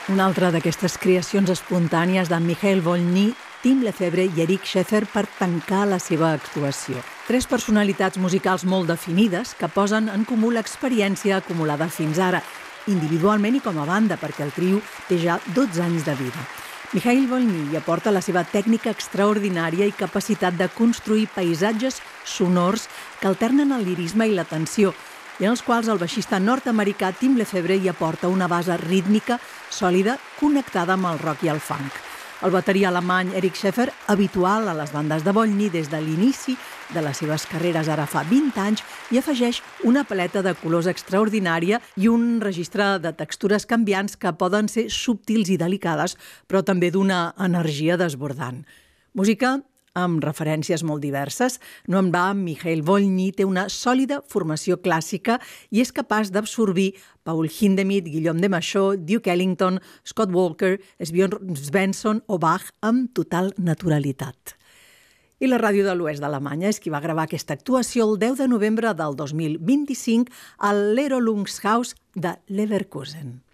Una altra d'aquestes creacions espontànies de Michael Volney, Tim Lefebvre i Eric Scheffer per tancar la seva actuació. Tres personalitats musicals molt definides que posen en comú l'experiència acumulada fins ara, individualment i com a banda, perquè el trio té ja 12 anys de vida. Michael Volney hi aporta la seva tècnica extraordinària i capacitat de construir paisatges sonors que alternen el lirisme i la tensió, i en els quals el baixista nord-americà Tim Lefebvre hi aporta una base rítmica sòlida connectada amb el rock i el funk. El bateria alemany Eric Scheffer, habitual a les bandes de Volney des de l'inici de les seves carreres ara fa 20 anys, hi afegeix una paleta de colors extraordinària i un registre de textures canviants que poden ser subtils i delicades, però també d'una energia desbordant. Música amb referències molt diverses. No en va, Michael Volney té una sòlida formació clàssica i és capaç d'absorbir Paul Hindemith, Guillaume de Machaut, Duke Ellington, Scott Walker, Björn Svensson o Bach amb total naturalitat. I la Ràdio de l'Oest d'Alemanya és qui va gravar aquesta actuació el 10 de novembre del 2025 al Lerolungshaus de Leverkusen.